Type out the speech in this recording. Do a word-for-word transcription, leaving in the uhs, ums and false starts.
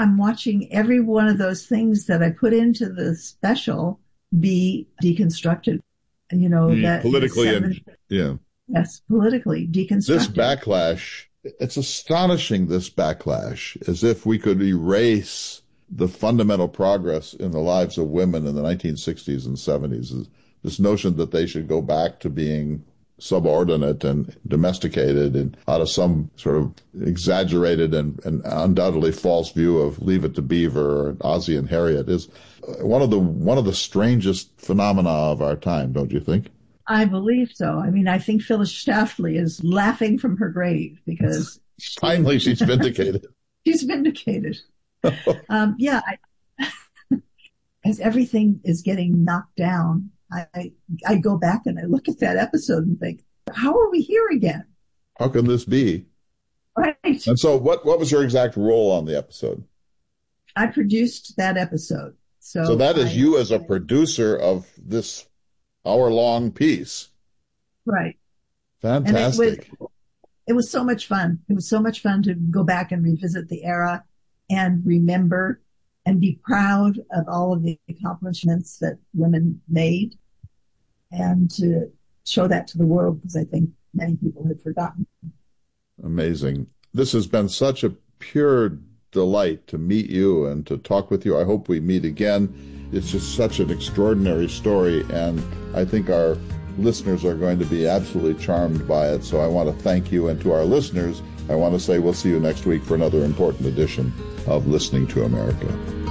I'm watching every one of those things that I put into the special be deconstructed. You know, Mm, that politically seven, and yeah. Yes, politically deconstructed. This backlash, it's astonishing, this backlash, as if we could erase the fundamental progress in the lives of women in the nineteen sixties and seventies. This notion that they should go back to being subordinate and domesticated and out of some sort of exaggerated and, and undoubtedly false view of Leave It to Beaver or Ozzie and Harriet is one of the one of the strangest phenomena of our time, don't you think? I believe so. I mean, I think Phyllis Schlafly is laughing from her grave because finally she's vindicated. She's vindicated. um, yeah, I, as everything is getting knocked down, I, I I go back and I look at that episode and think, how are we here again? How can this be? Right. And so what, what was your exact role on the episode? I produced that episode. So, so that is I, you as a producer of this hour-long piece. Right. Fantastic. And it was, it was so much fun. It was so much fun to go back and revisit the era and remember and be proud of all of the accomplishments that women made and to show that to the world, because I think many people had forgotten. Amazing. This has been such a pure delight to meet you and to talk with you. I hope we meet again. It's just such an extraordinary story, and I think our listeners are going to be absolutely charmed by it. So I want to thank you, and to our listeners, I want to say we'll see you next week for another important edition of Listening to America.